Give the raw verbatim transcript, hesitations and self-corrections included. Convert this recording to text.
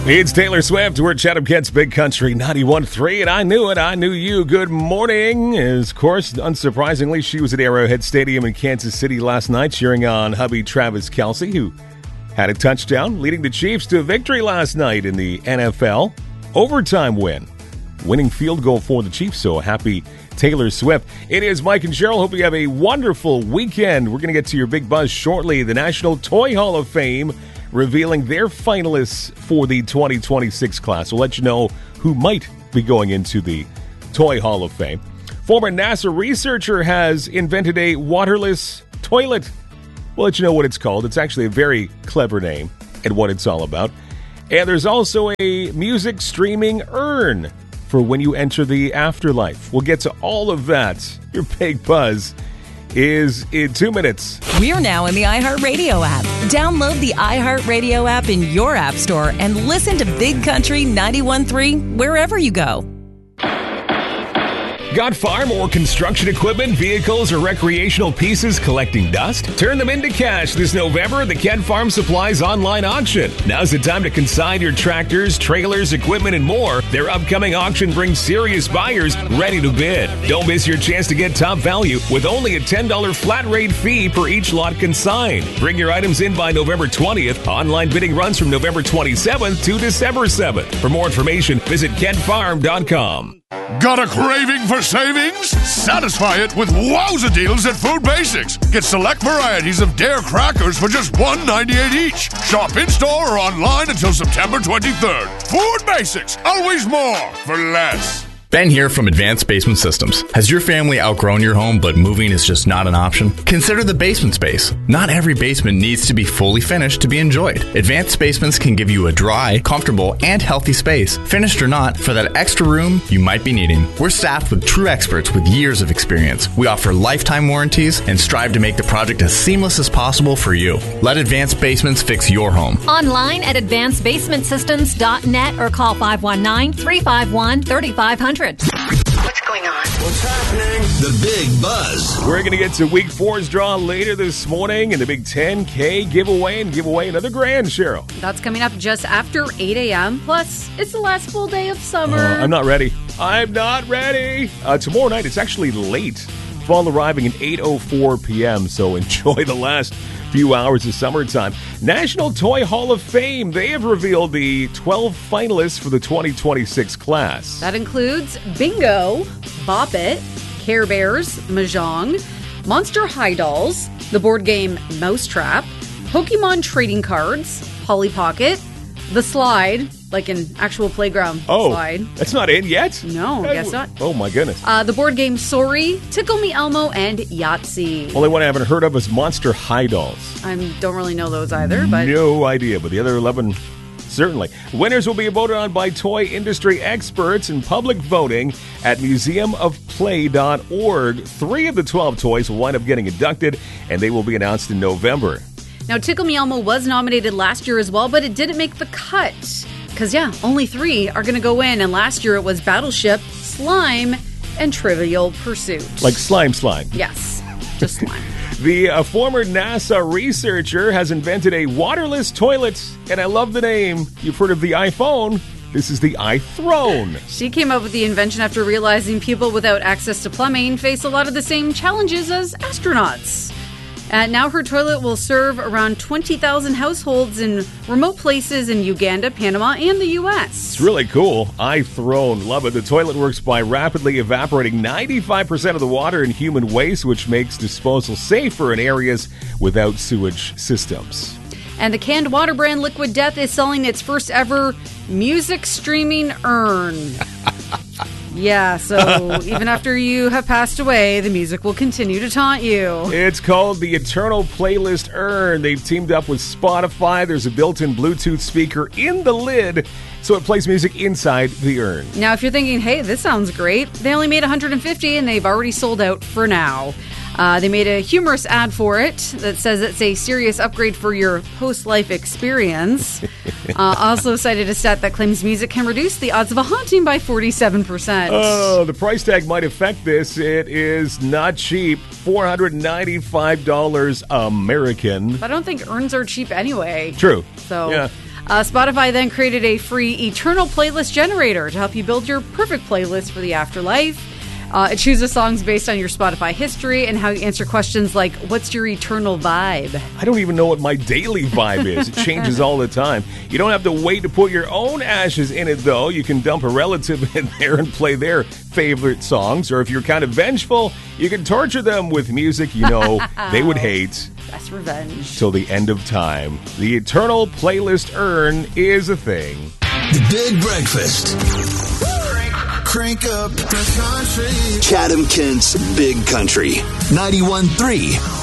It's Taylor Swift. We're at Chatham Kent's Big Country ninety-one point three, and I knew it. I knew you. Good morning. As, of course, unsurprisingly, she was at Arrowhead Stadium in Kansas City last night cheering on hubby Travis Kelce, who had a touchdown, leading the Chiefs to a victory last night in the N F L overtime win. Winning field goal for the Chiefs, so happy Taylor Swift. It is Mike and Cheryl. Hope you have a wonderful weekend. We're going to get to your big buzz shortly. The National Toy Hall of Fame revealing their finalists for the twenty twenty-six class. We'll let you know who might be going into the Toy Hall of Fame. Former NASA researcher has invented a waterless toilet. We'll let you know what it's called. It's actually a very clever name and what it's all about. And there's also a music streaming urn for when you enter the afterlife. We'll get to all of that. Your big buzz is in two minutes. We're now in the iHeartRadio app. Download the iHeartRadio app in your app store and listen to Big Country ninety-one point three wherever you go. Got farm or construction equipment, vehicles, or recreational pieces collecting dust? Turn them into cash this November at the Kent Farm Supplies online auction. Now's the time to consign your tractors, trailers, equipment, and more. Their upcoming auction brings serious buyers ready to bid. Don't miss your chance to get top value with only a ten dollars flat rate fee per each lot consigned. Bring your items in by November twentieth. Online bidding runs from November twenty-seventh to December seventh. For more information, visit kent farm dot com. Got a craving for savings? Satisfy it with wowza deals at Food Basics. Get select varieties of Dare crackers for just one dollar and ninety-eight cents each. Shop in-store or online until September twenty-third. Food Basics, always more for less. Ben here from Advanced Basement Systems. Has your family outgrown your home, but moving is just not an option? Consider the basement space. Not every basement needs to be fully finished to be enjoyed. Advanced Basements can give you a dry, comfortable, and healthy space, finished or not, for that extra room you might be needing. We're staffed with true experts with years of experience. We offer lifetime warranties and strive to make the project as seamless as possible for you. Let Advanced Basements fix your home. Online at advanced basement systems dot net or call five one nine, three five one, three five zero zero. What's going on? What's happening? The Big Buzz. We're going to get to Week four's draw later this morning and the big ten K giveaway and give away another grand, Cheryl. That's coming up just after eight a.m. Plus, it's the last full day of summer. Uh, I'm not ready. I'm not ready. Uh, tomorrow night, it's actually late. Fall arriving at eight oh four p.m., so enjoy the last few hours of summertime. National Toy Hall of Fame. They have revealed the twelve finalists for the twenty twenty-six class. That includes Bingo, Bop It, Care Bears, Mahjong, Monster High Dolls, the board game Mousetrap, Pokemon Trading Cards, Polly Pocket, The Slide, like an actual playground oh, slide. That's not in yet? No, I guess not. Oh, my goodness. Uh, the board game Sorry, Tickle Me Elmo, and Yahtzee. Only one I haven't heard of is Monster High Dolls. I don't really know those either, but... No idea, but the other eleven, certainly. Winners will be voted on by toy industry experts in public voting at museum of play dot org. Three of the twelve toys will wind up getting inducted, and they will be announced in November. Now, Tickle Me Elmo was nominated last year as well, but it didn't make the cut. Because, yeah, only three are going to go in. And last year it was Battleship, Slime, and Trivial Pursuit. Like Slime Slime. Yes, just Slime. The uh, former NASA researcher has invented a waterless toilet. And I love the name. You've heard of the iPhone. This is the iThrone. She came up with the invention after realizing people without access to plumbing face a lot of the same challenges as astronauts. Uh, now her toilet will serve around twenty thousand households in remote places in Uganda, Panama, and the U S. It's really cool. iThrone. Love it. The toilet works by rapidly evaporating ninety-five percent of the water and human waste, which makes disposal safer in areas without sewage systems. And the canned water brand Liquid Death is selling its first ever music streaming urn. Yeah, so even after you have passed away, the music will continue to taunt you. It's called the Eternal Playlist Urn. They've teamed up with Spotify. There's a built-in Bluetooth speaker in the lid, so it plays music inside the urn. Now, if you're thinking, hey, this sounds great, they only made one hundred fifty and they've already sold out for now. Uh, they made a humorous ad for it that says it's a serious upgrade for your post-life experience. uh, also cited a stat that claims music can reduce the odds of a haunting by forty-seven percent. Oh, the price tag might affect this. It is not cheap. four hundred ninety-five dollars American. But I don't think urns are cheap anyway. True. So, yeah. Uh, Spotify then created a free Eternal Playlist Generator to help you build your perfect playlist for the afterlife. Uh, it chooses songs based on your Spotify history and how you answer questions like, what's your eternal vibe? I don't even know what my daily vibe is. It changes all the time. You don't have to wait to put your own ashes in it, though. You can dump a relative in there and play their favorite songs. Or if you're kind of vengeful, you can torture them with music you know they would hate. That's revenge. Till the end of time. The Eternal Playlist Urn is a thing. The Big Breakfast. Crank up the country. Chatham Kent's Big Country. ninety-one point three